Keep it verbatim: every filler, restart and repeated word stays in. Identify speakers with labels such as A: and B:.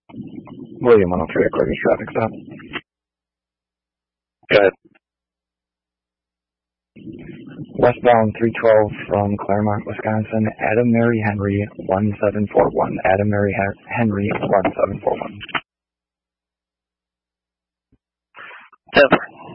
A: William one oh three, according to traffic stop.
B: Go ahead.
A: Westbound three twelve from Claremont, Wisconsin, Adam Mary Henry one seven four one. Adam Mary Henry one seven four one.
B: ten four.